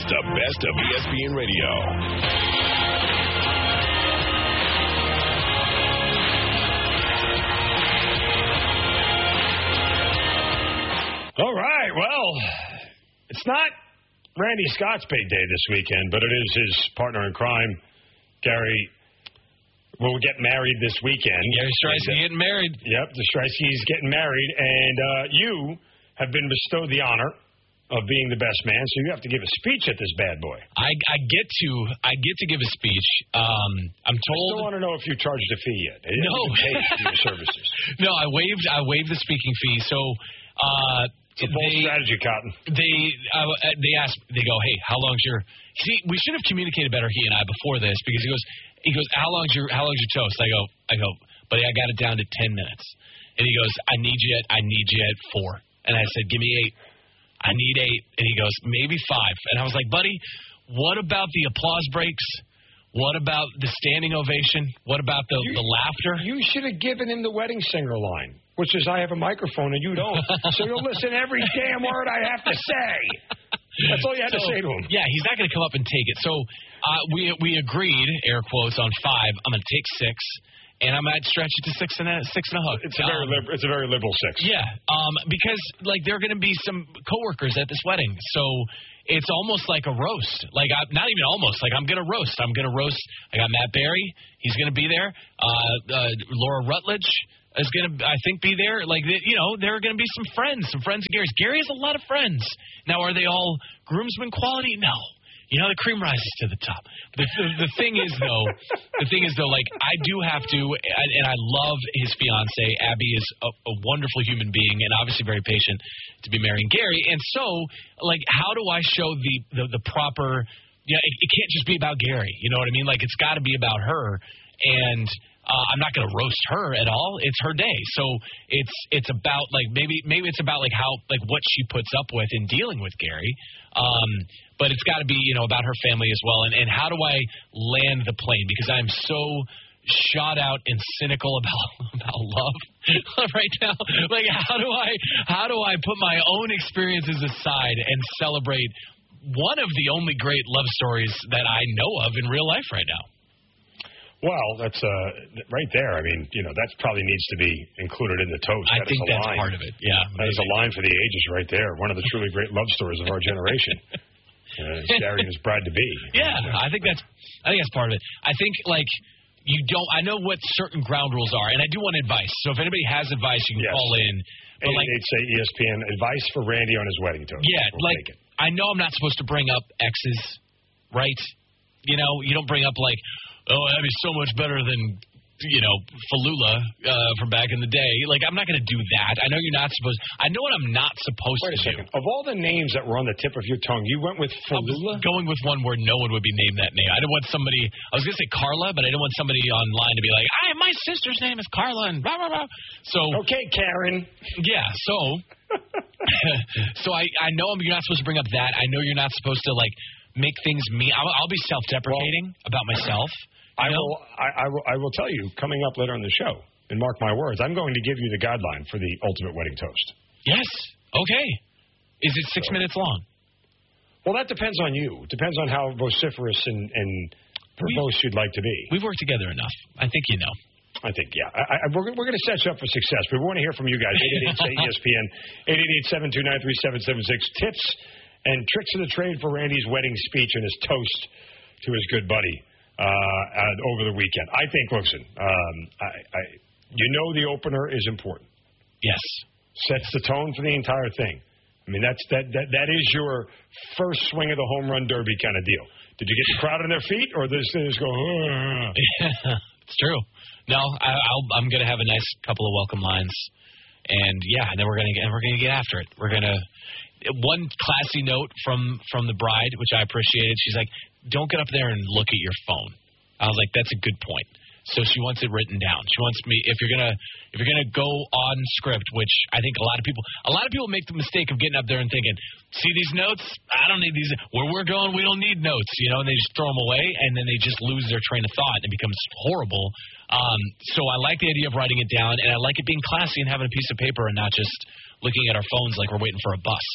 is the best of ESPN Radio. All right, well, it's not Randy Scott's big day this weekend, but it is his partner in crime, Gary, will get married this weekend. Gary Streisky getting married. Yep, the Streisky's getting married, and you have been bestowed the honor of being the best man, so you have to give a speech at this bad boy. I get to give a speech. I'm told. I still want to know if you charged a fee yet. No. Paid for your services. No, I waived the speaking fee. So. It's a bold strategy, Cotton. They asked. They go, hey, how long's your? See, we should have communicated better, he and I, before this, because he goes, how long's your toast? I go, buddy, I got it down to 10 minutes, and he goes, I need you at 4, and I said, give me 8. I need 8, and he goes, maybe 5, and I was like, buddy, what about the applause breaks? What about the standing ovation? What about the laughter? You should have given him the wedding singer line, which is I have a microphone and you don't. So you'll listen to every damn word I have to say. That's all you had to say to him. Yeah, he's not going to come up and take it. So we agreed, air quotes, on 5. I'm going to take 6, and I might stretch it to 6 and a hook. It's a very liberal 6. Yeah, because there are going to be some coworkers at this wedding, so it's almost like a roast. Not even almost. I'm going to roast. I got Matt Berry. He's going to be there. Laura Rutledge is going to, I think, be there. There are going to be some friends of Gary's. Gary has a lot of friends. Now, are they all groomsmen quality? No. The cream rises to the top. The thing is, though, I do have to, and I love his fiancée. Abby is a wonderful human being and obviously very patient to be marrying Gary. And so, how do I show the proper, it can't just be about Gary. You know what I mean? It's got to be about her. And I'm not going to roast her at all. It's her day. So it's about, maybe it's about, how, what she puts up with in dealing with Gary. But it's got to be, about her family as well. And how do I land the plane? Because I'm so shot out and cynical about love right now. How do I put my own experiences aside and celebrate one of the only great love stories that I know of in real life right now? Well, that's right there. I mean, that probably needs to be included in the toast. I think that's part of it. Yeah, that is a line for the ages right there. One of the truly great love stories of our generation. Gary and his bride to be. Yeah, I think that's part of it. I think you don't. I know what certain ground rules are, and I do want advice. So if anybody has advice, you can call in. But 888 ESPN advice for Randy on his wedding toast. Yeah, we'll take it. I know I'm not supposed to bring up exes, right? You don't bring up oh, that'd be so much better than, Falula from back in the day. I'm not going to do that. I know you're not supposed. I know what I'm not supposed to do. Wait a second. Of all the names that were on the tip of your tongue, you went with Falula? I was going with one where no one would be named that name. I didn't want somebody. I was going to say Carla, but I didn't want somebody online to be like, my sister's name is Carla, and blah, blah, blah. So. Okay, Karen. Yeah, so. So I know you're not supposed to bring up that. I know you're not supposed to, make things mean. I'll be self-deprecating about myself. I will tell you, coming up later on the show, and mark my words, I'm going to give you the guideline for the ultimate wedding toast. Yes. Okay. Is it 6 minutes long? Well, that depends on you. It depends on how vociferous and verbose you'd like to be. We've worked together enough. I think you know. I think, yeah. We're going to set you up for success. We want to hear from you guys. 888-ESPN, 888-729-3776. Tips and tricks of the trade for Randy's wedding speech and his toast to his good buddy. Over the weekend. I think, listen, the opener is important. Yes. Sets the tone for the entire thing. I mean, that is your first swing of the home run derby kind of deal. Did you get the crowd on their feet, or does this go? It's true. No, I'm going to have a nice couple of welcome lines, and then we're going to get after it. We're going to. One classy note from the bride, which I appreciated. She's like, don't get up there and look at your phone. I was like, that's a good point. So she wants it written down. She wants me, if you're gonna go on script, which I think a lot of people make the mistake of getting up there and thinking, see these notes? I don't need these. Where we're going, we don't need notes, and they just throw them away, and then they just lose their train of thought, and it becomes horrible. So I like the idea of writing it down, and I like it being classy and having a piece of paper and not just looking at our phones like we're waiting for a bus.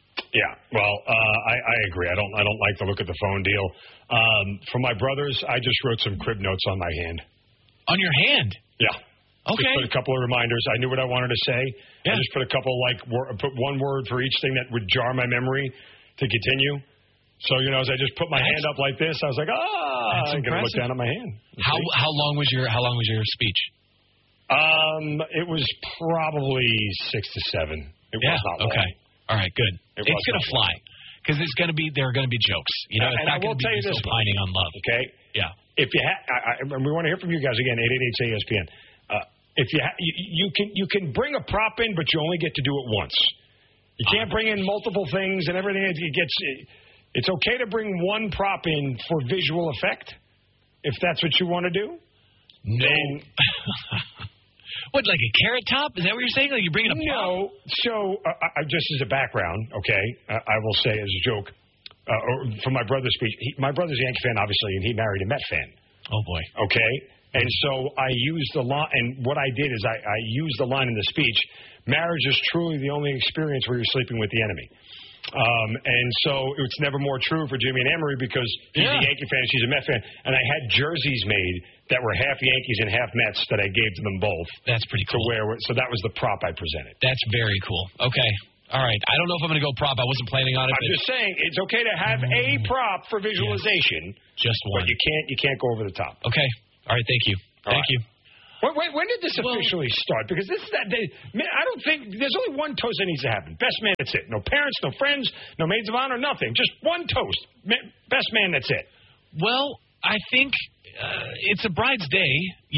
Yeah, well, I agree. I don't like the look at the phone deal. For my brothers, I just wrote some crib notes on my hand. On your hand? Yeah. Okay. Just put a couple of reminders. I knew what I wanted to say. Yeah. I just put a couple, put one word for each thing that would jar my memory to continue. So, as I just put my hand up like this, I was like, I'm going to look down at my hand. How long was your speech? It was probably 6 to 7. It was not long. Okay. All right, good. It's going to fly because there are going to be it's and not I will going to tell be you this opining on love. Okay. Yeah. If you and we want to hear from you guys again, 888-ESPN. If you can bring a prop in, but you only get to do it once. You can't bring in multiple things and everything. It's okay to bring one prop in for visual effect, if that's what you want to do. No. What, like a carrot top? Is that what you're saying? Like you're bringing a prop? No. So, just as a background, okay, I will say as a joke, for my brother's speech, my brother's a Yankee fan, obviously, and he married a Met fan. Oh, boy. Okay? And so I used the line, and what I did is I used the line in the speech, marriage is truly the only experience where you're sleeping with the enemy. And so it's never more true for Jimmy and Emery because he's a Yankee fan, she's a Met fan, and I had jerseys made that were half Yankees and half Mets that I gave to them both. That's pretty cool. So that was the prop I presented. That's very cool. Okay. All right. I don't know if I'm going to go prop. I wasn't planning on it. I'm just saying it's okay to have a prop for visualization. Just one. But you can't go over the top. Okay. All right. Thank you. Thank you. Wait, when did this officially start? Because this is that day. I don't think there's only one toast that needs to happen. Best man, that's it. No parents, no friends, no maids of honor, nothing. Just one toast. Best man, that's it. Well, I think it's a bride's day,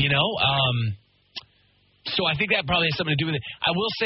so I think that probably has something to do with it. I will say,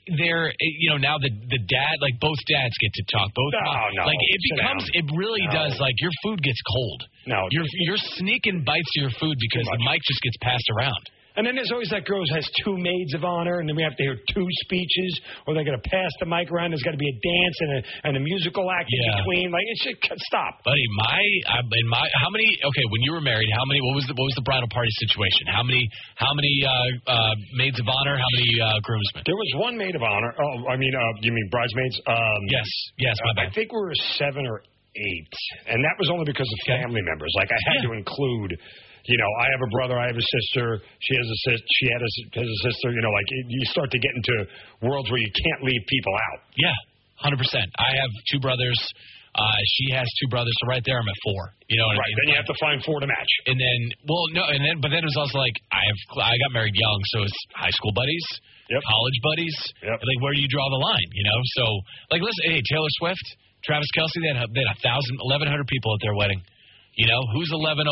now the dad, both dads get to talk. No. It really does, your food gets cold. No. You're sneaking bites of your food because the mic just gets passed around. And then there's always that girl who has two maids of honor, and then we have to hear two speeches, or they're going to pass the mic around. There's got to be a dance and a musical act in between. It should stop. Buddy, how many? Okay, when you were married, what was the bridal party situation? How many maids of honor? How many groomsmen? There was one maid of honor. Oh, you mean bridesmaids? Yes, my bad. I think we were 7 or 8, and that was only because of family members. I had to include. I have a brother, I have a sister, she has a sister, you start to get into worlds where you can't leave people out. Yeah, 100%. I have 2 brothers. She has 2 brothers, so right there I'm at 4. You know what I mean? Then you have to find 4 to match. And then, but then it was also I got married young, so it's high school buddies, college buddies, where do you draw the line, So, listen, hey, Taylor Swift, Travis Kelce, they had 1,100 people at their wedding. Who's 1101?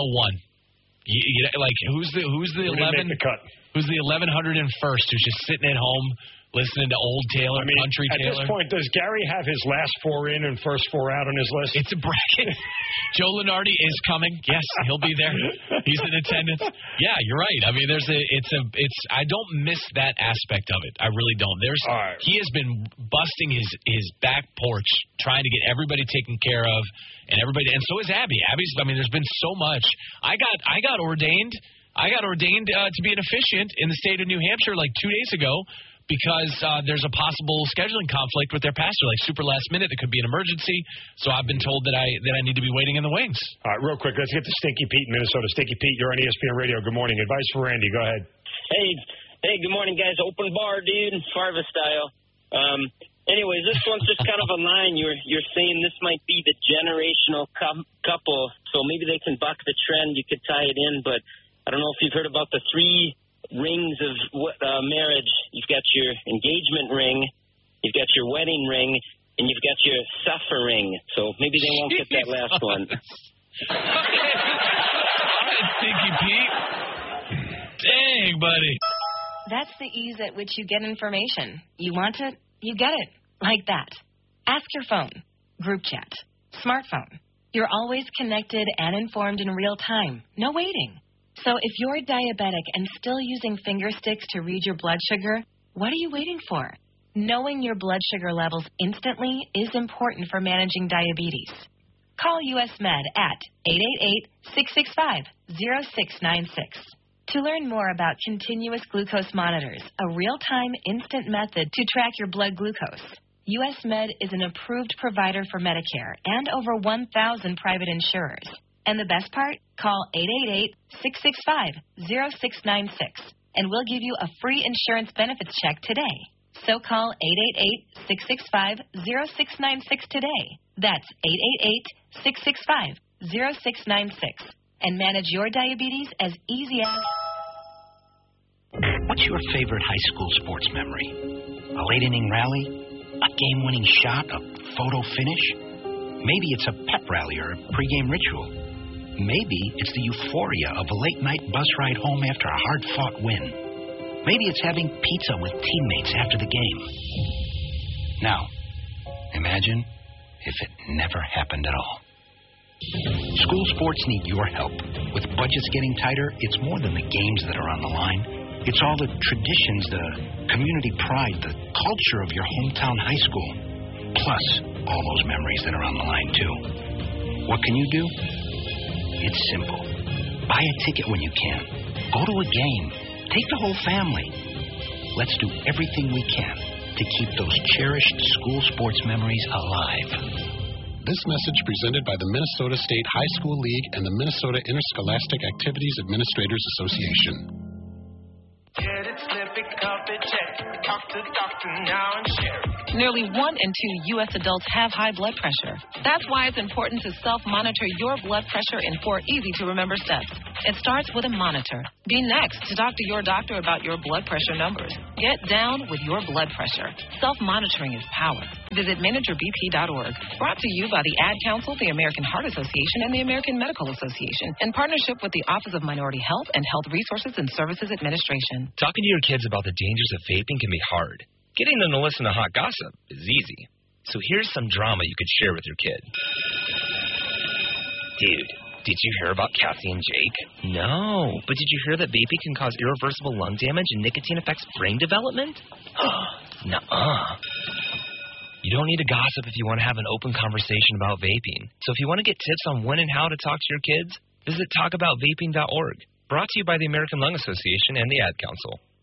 Who's the 11? Who's the 1101st? Who's just sitting at home listening to old Taylor, country Taylor? At this point, does Gary have his last 4 in and first 4 out on his list? It's a bracket. Joe Lunardi is coming. Yes, he'll be there. He's in attendance. Yeah, you're right. I don't miss that aspect of it. I really don't. He has been busting his back porch trying to get everybody taken care of. And so is Abby. There's been so much. I got ordained to be an officiant in the state of New Hampshire 2 days ago because there's a possible scheduling conflict with their pastor, super last minute. It could be an emergency. So I've been told that I need to be waiting in the wings. All right, real quick, let's get to Stinky Pete in Minnesota. Stinky Pete, you're on ESPN Radio. Good morning. Advice for Randy. Go ahead. Hey, good morning, guys. Open bar, dude, Farva style. Anyways, this one's just kind of a line. You're saying this might be the generational couple, so maybe they can buck the trend. You could tie it in, but I don't know if you've heard about the 3 rings of marriage. You've got your engagement ring, you've got your wedding ring, and you've got your suffering. So maybe they won't get that last one. Stinky Pete. Dang, buddy. That's the ease at which you get information. You want it, you get it. Like that. Ask your phone. Group chat. Smartphone. You're always connected and informed in real time. No waiting. So if you're diabetic and still using finger sticks to read your blood sugar, what are you waiting for? Knowing your blood sugar levels instantly is important for managing diabetes. Call US Med at 888-665-0696. To learn more about continuous glucose monitors, a real-time instant method to track your blood glucose, U.S. Med is an approved provider for Medicare and over 1,000 private insurers. And the best part? Call 888-665-0696, and we'll give you a free insurance benefits check today. So call 888-665-0696 today. That's 888-665-0696. And manage your diabetes as easy as... What's your favorite high school sports memory? A late-inning rally? A game-winning shot? A photo finish? Maybe it's a pep rally or a pregame ritual. Maybe it's the euphoria of a late-night bus ride home after a hard-fought win. Maybe it's having pizza with teammates after the game. Now, imagine if it never happened at all. School sports need your help. With budgets getting tighter, it's more than the games that are on the line. It's all the traditions, the community pride, the culture of your hometown high school. Plus, all those memories that are on the line, too. What can you do? It's simple. Buy a ticket when you can. Go to a game. Take the whole family. Let's do everything we can to keep those cherished school sports memories alive. This message presented by the Minnesota State High School League and the Minnesota Interscholastic Activities Administrators Association. Get it, slip it, cup it, check. Talk to the doctor now and share it. Nearly 1 in 2 U.S. adults have high blood pressure. That's why it's important to self-monitor your blood pressure in 4 easy-to-remember steps. It starts with a monitor. Be next to talk to your doctor about your blood pressure numbers. Get down with your blood pressure. Self-monitoring is power. Visit managerbp.org. Brought to you by the Ad Council, the American Heart Association, and the American Medical Association, in partnership with the Office of Minority Health and Health Resources and Services Administration. Talking to your kids about the dangers of vaping can be hard. Getting them to listen to hot gossip is easy. So here's some drama you could share with your kid. Dude, did you hear about Cassie and Jake? No, but did you hear that vaping can cause irreversible lung damage and nicotine affects brain development? Nuh-uh. You don't need to gossip if you want to have an open conversation about vaping. So if you want to get tips on when and how to talk to your kids, visit talkaboutvaping.org. Brought to you by the American Lung Association and the Ad Council.